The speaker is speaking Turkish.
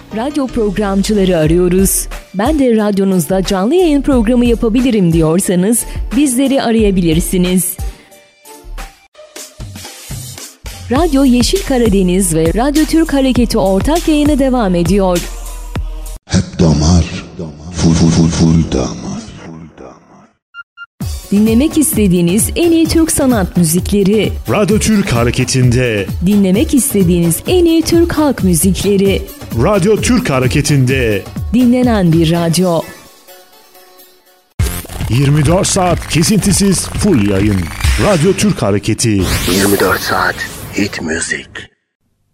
Radyo programcıları arıyoruz. Ben de radyonuzda canlı yayın programı yapabilirim diyorsanız bizleri arayabilirsiniz. Radyo Yeşil Karadeniz ve Radyo Türk Hareketi ortak yayını devam ediyor. Hep damar, full damar. Dinlemek istediğiniz en iyi Türk sanat müzikleri. Radyo Türk Hareketi'nde. Dinlemek istediğiniz en iyi Türk halk müzikleri. Radyo Türk Hareketi'nde. Dinlenen bir radyo. 24 saat kesintisiz full yayın. Radyo Türk Hareketi. 24 saat hit müzik.